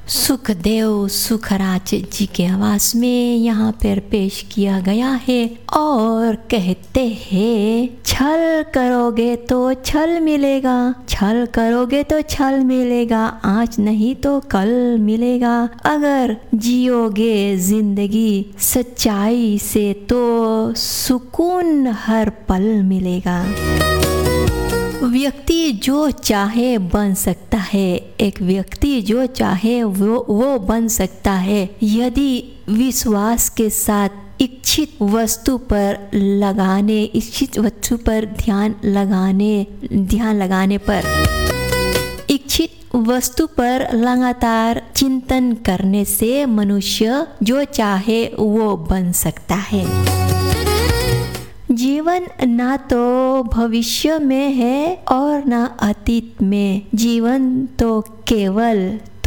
सुखदेव सुखराज जी के आवाज में यहाँ पर पेश किया गया है। और कहते हैं, छल करोगे तो छल मिलेगा, छल करोगे तो छल मिलेगा, आज नहीं तो कल मिलेगा। अगर जियोगे जिंदगी सच्चाई से तो सुकून हर पल मिलेगा। व्यक्ति जो चाहे बन सकता है, एक व्यक्ति जो चाहे वो बन सकता है, यदि विश्वास के साथ इच्छित वस्तु पर ध्यान लगाने पर, इच्छित वस्तु पर लगातार चिंतन करने से मनुष्य जो चाहे वो बन सकता है। जीवन ना तो भविष्य में है और ना अतीत में, जीवन तो केवल